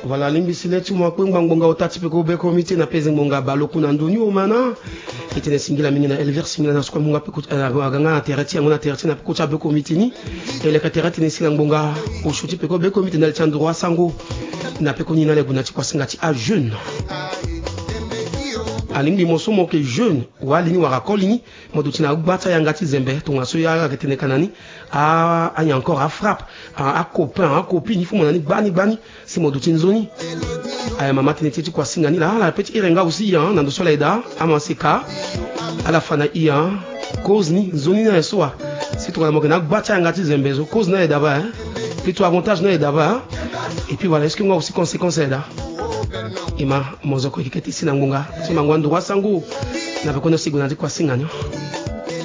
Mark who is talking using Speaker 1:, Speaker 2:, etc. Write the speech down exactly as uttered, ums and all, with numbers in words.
Speaker 1: Voilà, l'imbécile, tu m'as pris un bonga au tati peko be comité na pese bonga baloku na ndoni o mana. Itene singila mingi na elver singila na skwa bonga peko ganga terati ngona terati na peko cha be comité ni. Ele ka terati ne singa bonga o shuti peko be comité na le droit sango na peko ni na le bunati kwa singati a jeune. Alingi moso moke jeune walini warakolini modutina gbata yangati zembe tonga so ya ketene kanani a anya encore a frappe a copain a copine il faut monani bani bani si modutin zoni aya mama tineti kwa singani la la petit irenga aussi hein na ndo leda ama sika ala fana iya cause ni zoni na soa si to moke na gbata yangati zembe zo cause na edaba hein plutôt avantage na edaba et puis voilà est-ce que moi aussi conséquence là ima mozoko iketi sina ngunga sima ngwandu wasangu na bekono siguna kwa singanya